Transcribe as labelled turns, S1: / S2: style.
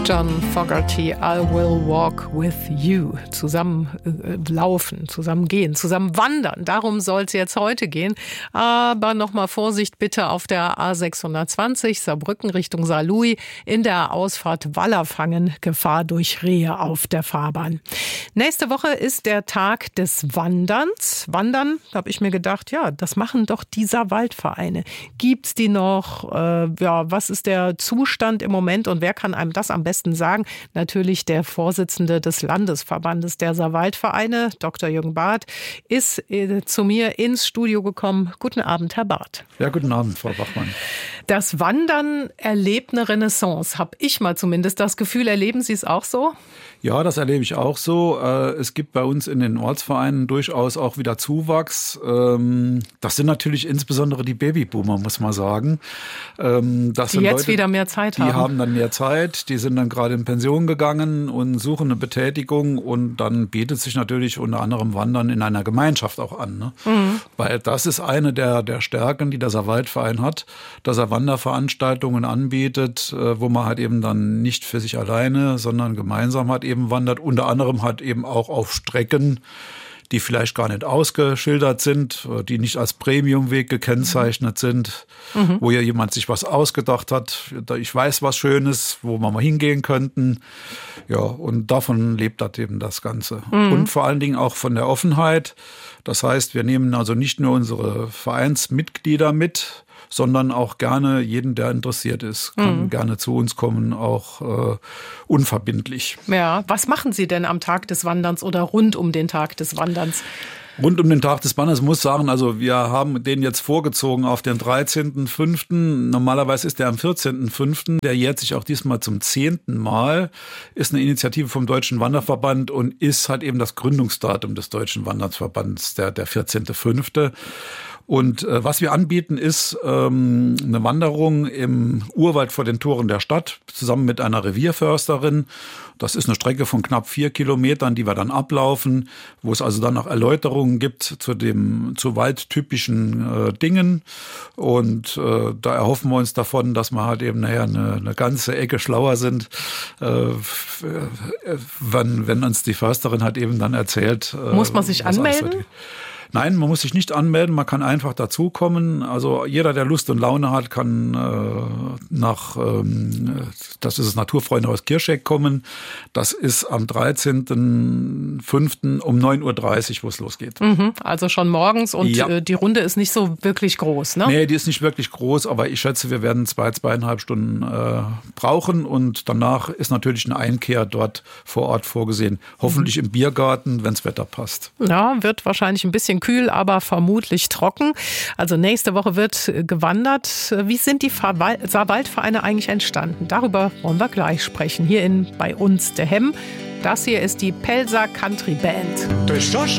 S1: John Fogerty, I Will Walk With You. Zusammen laufen, zusammen gehen, zusammen wandern. Darum soll es jetzt heute gehen. Aber nochmal Vorsicht bitte auf der A620 Saarbrücken Richtung Saarlouis. In der Ausfahrt Wallerfangen Gefahr durch Rehe auf der Fahrbahn. Nächste Woche ist der Tag des Wanderns. Wandern, habe ich mir gedacht, ja, das machen doch die Saarwaldvereine. Gibt's die noch? Was ist der Zustand im Moment und wer kann einem das am besten sagen? Natürlich der Vorsitzende des Landesverbandes der Saarwaldvereine, Dr. Jürgen Barth, ist zu mir ins Studio gekommen. Guten Abend, Herr Barth.
S2: Ja, guten Abend, Frau Bachmann.
S1: Das Wandern erlebt eine Renaissance, habe ich mal zumindest das Gefühl. Erleben Sie es auch so?
S2: Ja, das erlebe ich auch so. Es gibt bei uns in den Ortsvereinen durchaus auch wieder Zuwachs. Das sind natürlich insbesondere die Babyboomer, muss man sagen. Das
S1: die jetzt Leute, wieder mehr Zeit haben.
S2: Die haben dann mehr Zeit, die sind dann gerade in Pension gegangen und suchen eine Betätigung und dann bietet sich natürlich unter anderem Wandern in einer Gemeinschaft auch an. Ne? Mhm. Weil das ist eine der Stärken, die der Saarwaldverein hat, dass er Wanderveranstaltungen anbietet, wo man halt eben dann nicht für sich alleine, sondern gemeinsam hat eben wandert, unter anderem halt eben auch auf Strecken, die vielleicht gar nicht ausgeschildert sind, die nicht als Premiumweg gekennzeichnet sind, wo ja jemand sich was ausgedacht hat. Ich weiß was Schönes, wo wir mal hingehen könnten. Ja, und davon lebt halt eben das Ganze. Und vor allen Dingen auch von der Offenheit. Das heißt, wir nehmen also nicht nur unsere Vereinsmitglieder mit, sondern auch gerne jeden, der interessiert ist, kann gerne zu uns kommen, auch unverbindlich.
S1: Ja, was machen Sie denn am Tag des Wanderns oder rund um den Tag des Wanderns?
S2: Rund um den Tag des Wanderns muss sagen, also wir haben den jetzt vorgezogen auf den 13.05. Normalerweise ist der am 14.05. Der jährt sich auch diesmal zum 10. Mal. Ist eine Initiative vom Deutschen Wanderverband und ist halt eben das Gründungsdatum des Deutschen Wanderverbands, der 14.05. Und was wir anbieten, ist eine Wanderung im Urwald vor den Toren der Stadt zusammen mit einer Revierförsterin. Das ist eine Strecke von knapp 4 Kilometern, die wir dann ablaufen, wo es also dann auch Erläuterungen gibt zu waldtypischen Dingen. Und da erhoffen wir uns davon, dass wir halt eben nachher eine ganze Ecke schlauer sind, wenn uns die Försterin halt eben dann erzählt.
S1: Muss man sich anmelden?
S2: Nein, man muss sich nicht anmelden, man kann einfach dazukommen. Also jeder, der Lust und Laune hat, kann das ist das Naturfreundehaus Kirscheck kommen. Das ist am 13.05. um 9.30 Uhr, wo es losgeht.
S1: Also schon morgens und
S2: ja.
S1: Die Runde ist nicht so wirklich groß, ne?
S2: Nee, die ist nicht wirklich groß, aber ich schätze, wir werden 2,5 Stunden brauchen und danach ist natürlich eine Einkehr dort vor Ort vorgesehen. Hoffentlich im Biergarten, wenns Wetter passt.
S1: Ja, wird wahrscheinlich ein bisschen kühl, aber vermutlich trocken. Also nächste Woche wird gewandert. Wie sind die Saarwaldvereine eigentlich entstanden? Darüber wollen wir gleich sprechen. Hier bei uns der Hemm. Das hier ist die Pelzer Country Band.